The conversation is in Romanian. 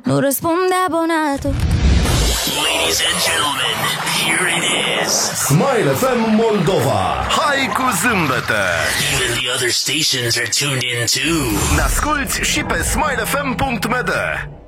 nu răspunde abonatul. Ladies and gentlemen, here it is. Smile FM Moldova. Hai cu zâmbete! Even the other stations are tuned in too. Ne asculti și pe smilefm.md.